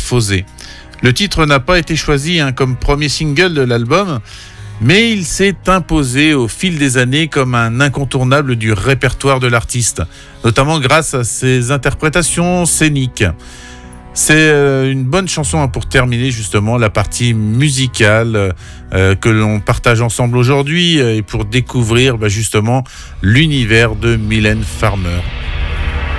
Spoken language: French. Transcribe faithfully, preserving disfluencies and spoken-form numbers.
Métamorphosé. Le titre n'a pas été choisi hein, comme premier single de l'album, mais il s'est imposé au fil des années comme un incontournable du répertoire de l'artiste, notamment grâce à ses interprétations scéniques. C'est une bonne chanson pour terminer justement la partie musicale euh, que l'on partage ensemble aujourd'hui et pour découvrir bah, justement l'univers de Mylène Farmer.